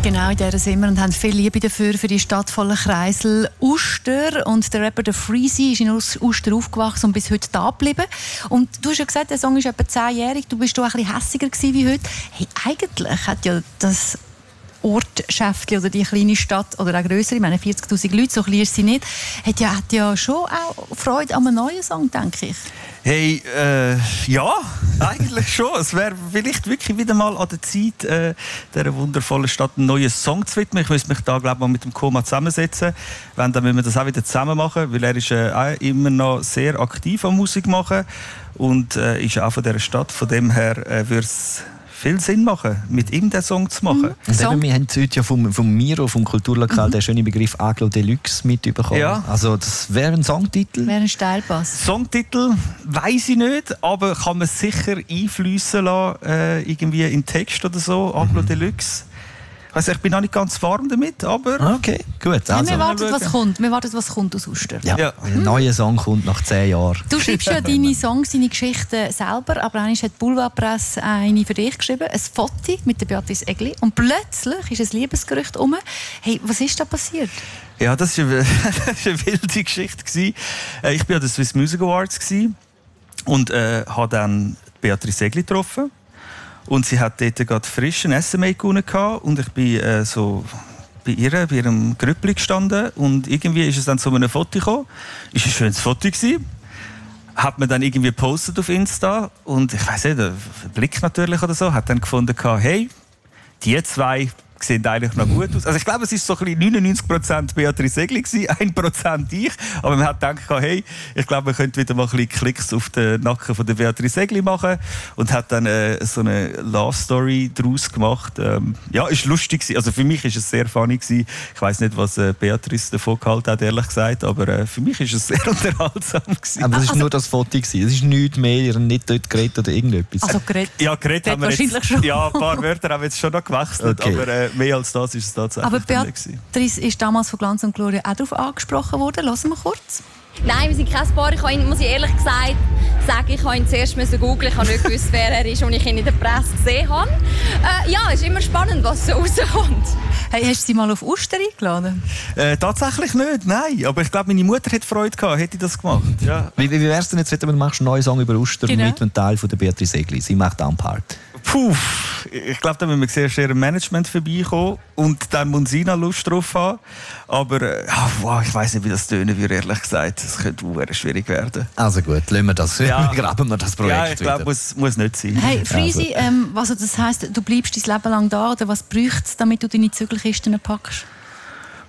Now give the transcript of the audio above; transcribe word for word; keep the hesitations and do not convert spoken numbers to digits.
Genau, in dieser sind wir und haben viel Liebe dafür, für die Stadt voller Kreisel Uster. Und der Rapper der Freezy ist in Uster aufgewachsen und bis heute da geblieben. Und du hast ja gesagt, der Song ist etwa zehnjährig. Du bist auch ein bisschen hässiger gewesen wie heute. Hey, eigentlich hat ja das Ortschäftli oder die kleine Stadt oder auch grössere, ich meine vierzigtausend Leute, so klein ist sie nicht, hat ja, hat ja schon auch Freude an einem neuen Song, denke ich. Hey, äh, ja, eigentlich schon. Es wäre vielleicht wirklich wieder mal an der Zeit, äh, dieser wundervollen Stadt einen neuen Song zu widmen. Ich müsste mich da, glaube ich, mal mit dem Koma zusammensetzen. Wenn, dann müssen wir das auch wieder zusammen machen, weil er ist äh, auch immer noch sehr aktiv an Musik machen und äh, ist auch von dieser Stadt. Von dem her äh, würde es viel Sinn machen, mit ihm den Song zu machen. Mhm. Und eben, wir haben heute ja vom, vom Miro, vom Kulturlokal, mhm. den schönen Begriff Aglo Deluxe mitbekommen. Ja. Also das wäre ein Songtitel? Wäre ein Steilpass. Songtitel weiss ich nicht, aber kann man sicher einfließen lassen, äh, irgendwie in Text oder so, Aglo mhm. Deluxe. Also ich bin noch nicht ganz warm damit, aber... Okay, gut. Ja, also. wir warten, was kommt. Wir warten, was kommt aus Uster. Ja, ja. Ein neuer Song kommt nach zehn Jahren. Du schreibst ja deine Songs, deine Geschichten selber, aber einmal hat die Boulevardpresse eine für dich geschrieben, ein Foto mit der Beatrice Egli, und plötzlich ist ein Liebesgerücht rum. Hey, was ist da passiert? Ja, das war eine, eine wilde Geschichte. Ich war an den Swiss Music Awards und äh, habe dann Beatrice Egli getroffen. Und sie hat dort gerade frisch ein S M A gewonnen und ich bin äh, so bei ihr, bei ihrem Grüppli gestanden und irgendwie ist es dann zu einem Foto gekommen. Es war ein schönes Foto gewesen. Hat man dann irgendwie gepostet auf Insta und ich weiss nicht, der Blick natürlich oder so, hat dann gefunden, hey, die zwei sehen eigentlich noch gut aus. Also ich glaube, es war so ein bisschen neunundneunzig Prozent Beatrice Egli, ein Prozent ich. Aber man hat gedacht, hey, ich glaube, man könnte wieder mal ein bisschen Klicks auf den Nacken von der Beatrice Egli machen und hat dann äh, so eine Love Story daraus gemacht. Ähm, ja, ist lustig gewesen. Also für mich ist es sehr funny gewesen. Ich weiss nicht, was äh, Beatrice davon gehalten hat, ehrlich gesagt, aber äh, für mich ist es sehr unterhaltsam gewesen. Aber es war also, nur das Foto gewesen. Es ist nichts mehr, ihr habt nicht dort geredet oder irgendetwas. Also geredet? Ja, geredet haben wir wahrscheinlich jetzt, schon. Ja, ein paar Wörter haben wir jetzt schon noch gewechselt, okay. aber äh, mehr als das ist es tatsächlich. Aber Beatrice ist damals von Glanz und Gloria auch darauf angesprochen worden. Hören wir kurz. Nein, wir sind kein Paar. Ich habe ihn, muss ich ehrlich gesagt sagen, ich habe ihn zuerst googeln. Ich habe nicht gewusst, wer er ist, als ich ihn in der Presse gesehen habe. Äh, ja, es ist immer spannend, was so rauskommt. Hey, hast du sie mal auf Uster eingeladen? Äh, tatsächlich nicht, nein. Aber ich glaube, meine Mutter hätte Freude gehabt, hätte ich das gemacht. Ja. Wie, wie wäre es denn jetzt, wenn du machst einen neuen Song über Uster genau. mit einem Teil von der Beatrice Egli? Sie macht auch einen Part. Puh, ich glaube, da müssen wir sehr schnell im Management vorbeikommen und dann muss sie noch Lust drauf haben. Aber äh, wow, ich weiss nicht, wie das tönen würde, ehrlich gesagt. Das könnte sehr schwierig werden. Also gut, lassen wir das. Ja. Graben wir das Projekt Ja, ich glaube, muss, muss nicht sein. Hey, Freezy, also. ähm, was das heisst, du bleibst dein Leben lang da, oder was bräuchte es, damit du deine Zügelkisten packst?